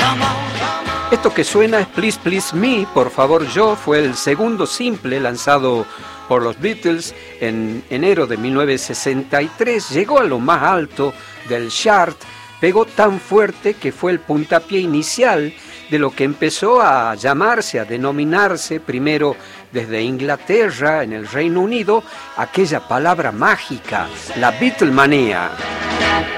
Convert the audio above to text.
Esto que suena es Please Please Me, Por Favor Yo, fue el segundo simple lanzado por los Beatles en enero de 1963. Llegó a lo más alto del chart, pegó tan fuerte que fue el puntapié inicial de lo que empezó a llamarse, a denominarse, primero desde Inglaterra, en el Reino Unido, aquella palabra mágica, la Beatlemanía.